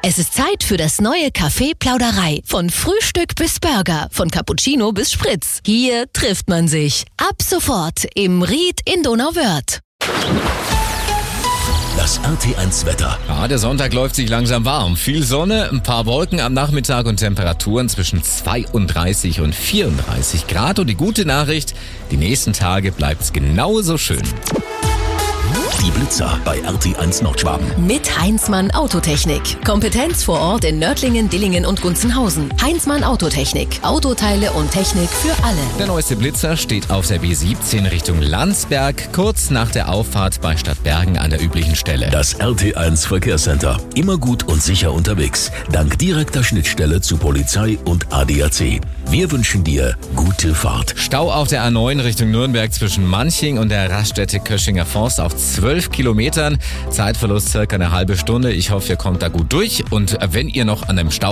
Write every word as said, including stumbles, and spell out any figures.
Es ist Zeit für das neue Café Plauderei. Von Frühstück bis Burger, von Cappuccino bis Spritz. Hier trifft man sich. Ab sofort im Ried in Donauwörth. Das R T eins Wetter. Ja, der Sonntag läuft sich langsam warm. Viel Sonne, ein paar Wolken am Nachmittag und Temperaturen zwischen zweiunddreißig und vierunddreißig Grad. Und die gute Nachricht, die nächsten Tage bleibt's genauso schön. Die Blitzer bei R T eins Nordschwaben. Mit Heinzmann Autotechnik. Kompetenz vor Ort in Nördlingen, Dillingen und Gunzenhausen. Heinzmann Autotechnik. Autoteile und Technik für alle. Der neueste Blitzer steht auf der B siebzehn Richtung Landsberg, kurz nach der Auffahrt bei Stadtbergen an der üblichen Stelle. Das R T eins Verkehrscenter. Immer gut und sicher unterwegs. Dank direkter Schnittstelle zu Polizei und A D A C. Wir wünschen dir gute Fahrt. Stau auf der A neun Richtung Nürnberg zwischen Manching und der Raststätte Köschinger Forst auf zwölf Kilometern. Zeitverlust circa eine halbe Stunde. Ich hoffe, ihr kommt da gut durch. Und wenn ihr noch an einem Stau